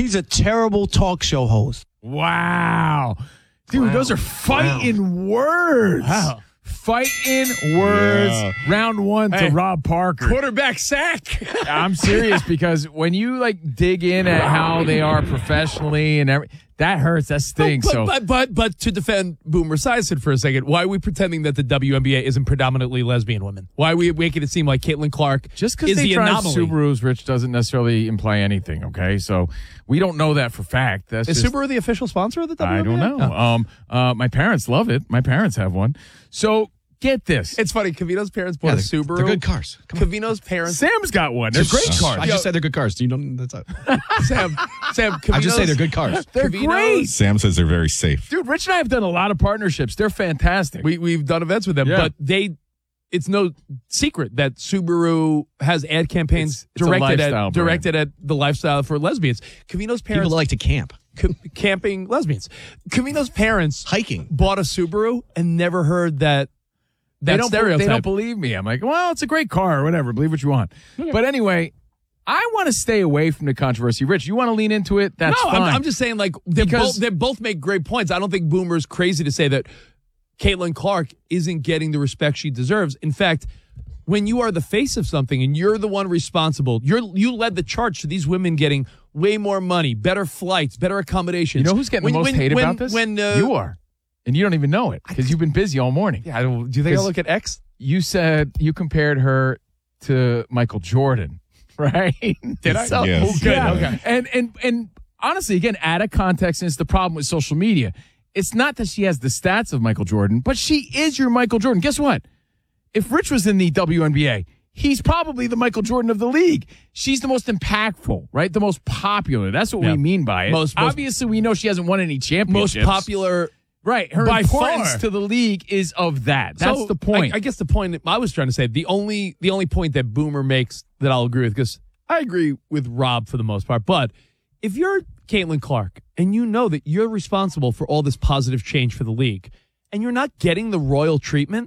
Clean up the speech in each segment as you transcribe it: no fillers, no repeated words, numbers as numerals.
He's a terrible talk show host. Wow. Dude, those are fighting words. Wow. Fighting words. Yeah. Round one to Rob Parker. Quarterback sack. I'm serious because when you dig in at how they are professionally and everything, that hurts. That stings. But to defend Boomer Esiason for a second, why are we pretending that the WNBA isn't predominantly lesbian women? Why are we making it seem like Caitlin Clark just because is they the drive anomaly? Subarus, Rich, doesn't necessarily imply anything. Okay, so we don't know that for fact. Is Subaru the official sponsor of the WNBA? I don't know. Oh. My parents love it. My parents have one. So get this. It's funny. Cavino's parents bought a Subaru. They're good cars. Cavino's parents. Sam's got one. They're great cars. I just said they're good cars. You don't. That's Sam. I just say they're good cars. They're great. Sam says they're very safe. Dude, Rich and I have done a lot of partnerships. They're fantastic. We've done events with them, Yeah. but it's no secret that Subaru has ad campaigns It's a lifestyle directed at the lifestyle for lesbians. Cavino's parents People like to camp. camping lesbians. Cavino's parents Hiking. bought a Subaru and never heard that stereotype. They don't believe me. I'm like, well, it's a great car or whatever. Believe what you want. But anyway, I want to stay away from the controversy. Rich, you want to lean into it? That's no, fine. I'm just saying, they both make great points. I don't think Boomer's crazy to say that Caitlin Clark isn't getting the respect she deserves. In fact, when you are the face of something and you're the one responsible, you led the charge to these women getting way more money, better flights, better accommodations. You know who's getting the most hate about this? You are. And you don't even know it because you've been busy all morning. Yeah, do you think I look at X? You said you compared her to Michael Jordan, right? Did I? Yes. Good. Yeah. Okay. And honestly, again, out of context, and it's the problem with social media. It's not that she has the stats of Michael Jordan, but she is your Michael Jordan. Guess what? If Rich was in the WNBA, he's probably the Michael Jordan of the league. She's the most impactful, right? The most popular. That's what we mean by it. Obviously, we know she hasn't won any championships. Most popular. Right. Her by importance far to the league is of that. That's the point. I guess the point I was trying to say, the only point that Boomer makes that I'll agree with, because I agree with Rob for the most part, but if you're Caitlin Clark and you know that you're responsible for all this positive change for the league and you're not getting the royal treatment,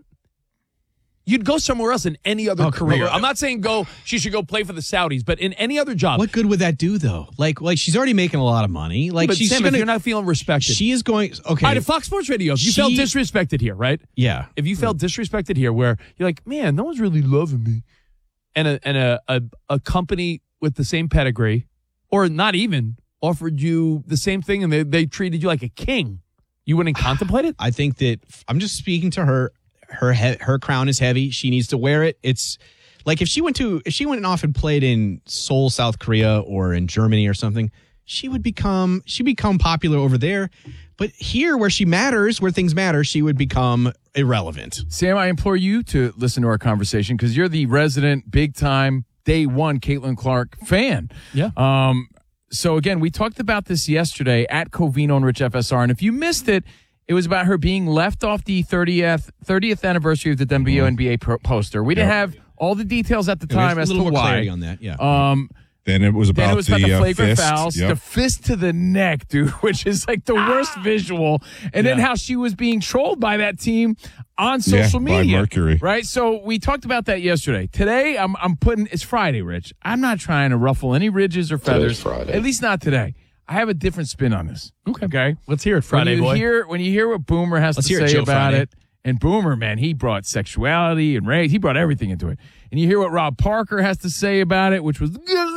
you'd go somewhere else in any other career. I'm not saying she should go play for the Saudis, but in any other job. What good would that do, though? Like she's already making a lot of money. Like, but she's Sam, gonna, if you're not feeling respected. She is going, okay. All right, at Fox Sports Radio, if you felt disrespected here, right? Yeah. If you felt disrespected here, where you're like, man, no one's really loving me, and a company with the same pedigree, or not even, offered you the same thing, and they treated you like a king, you wouldn't contemplate it? I think that I'm just speaking to her. Her crown is heavy. She needs to wear it. It's like if she went off and played in Seoul, South Korea, or in Germany or something, she'd become popular over there. But here, where she matters, where things matter, she would become irrelevant. Sam, I implore you to listen to our conversation because you're the resident, big time, day one Caitlin Clark fan. Yeah. So again, we talked about this yesterday at Covino and Rich FSR, and if you missed it, it was about her being left off the 30th anniversary of the WNBA poster. We didn't have all the details at the time as to why. A little more clarity on that, yeah. Then it was about the flagrant fist. fouls, the fist to the neck, dude, which is like the worst visual. And then how she was being trolled by that team on social media. By Mercury. Right? So we talked about that yesterday. Today, I'm putting, it's Friday, Rich. I'm not trying to ruffle any ridges or feathers. Friday. At least not today. I have a different spin on this. Okay? Let's hear it, Friday boy. When you hear what Boomer has to say about it, and Boomer, man, he brought sexuality and race. He brought everything into it. And you hear what Rob Parker has to say about it, which was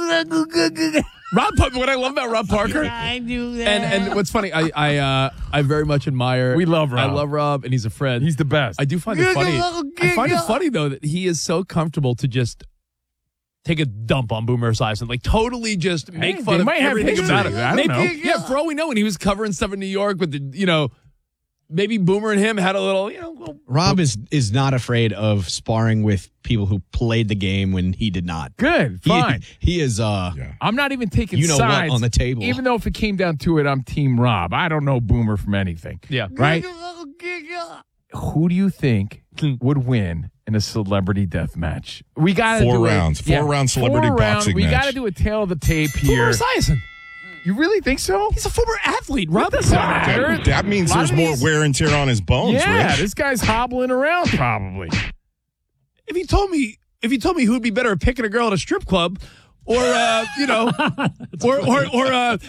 Rob Parker. What I love about Rob Parker, I do that. and what's funny, I very much admire. We love Rob. I love Rob, and he's a friend. He's the best. I do find it funny. I find it funny though that he is so comfortable to just take a dump on Boomer Esiason, like totally just make fun of everything about it. I don't know. Yeah, for all we know, when he was covering stuff in New York with the, maybe Boomer and him had a little, Rob is not afraid of sparring with people who played the game when he did not. Good, fine. He is. I'm not even taking sides what on the table. Even though if it came down to it, I'm Team Rob. I don't know Boomer from anything. Yeah. Right? Who do you think would win in a celebrity death match? We got to do 4 rounds. 4-round celebrity boxing We match. got to do a tail of the tape here. Boomer Esiason. You really think so? He's a former athlete. Rob doesn't matter. That means there's more wear and tear on his bones, Yeah, Rich. this guy's hobbling around probably. If you told me who would be better at picking a girl at a strip club, or